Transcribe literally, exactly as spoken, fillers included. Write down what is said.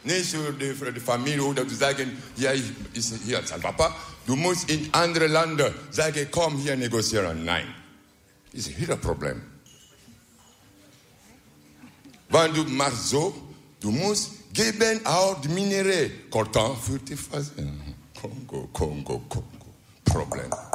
Nicht für die, für die Familie oder zu sagen, ja, ich, ist hier San Papa. Du musst in andere Länder sagen, komm hier negocieren. Nein. Das ist wieder ein Problem. Wenn du machst so, du musst geben auch die Minerais. Coltan für die Phase. Kongo, Kongo, Kongo. Problem.